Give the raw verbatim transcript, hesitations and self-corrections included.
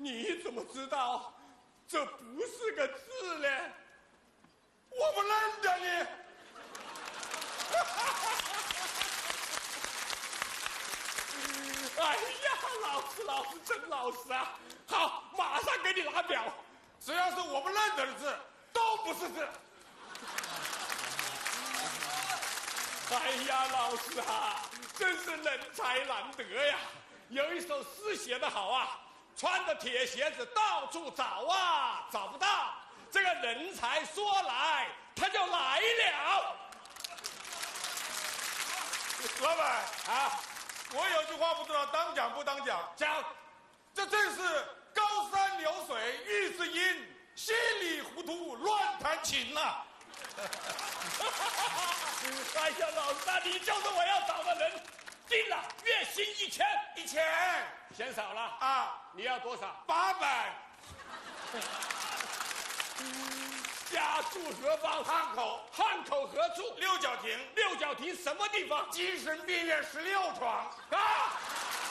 你怎么知道这不是个字呢？ 我不认得你。 哎呀，老师，老师真老实啊！好，马上给你拿表。 只要是我不认得的字，都不是字。 哎呀，老师啊，真是人才难得呀！有一首诗写得好啊，穿着铁鞋子到处找啊，找不到。这个人才说来，他就来了。 老板啊， 我有句话不知道当讲不当讲。 讲， 这正是高山流水遇知音，稀里糊涂乱弹琴呐、啊。 哎呀，老师啊，你就是我要找的人。定了，月薪一千， 一千嫌少了啊？ 你要多少？ 八百。 家住何方？ 汉口。 汉口何处？ 六角亭。 六角亭什么地方？ 精神病院十六床。 啊！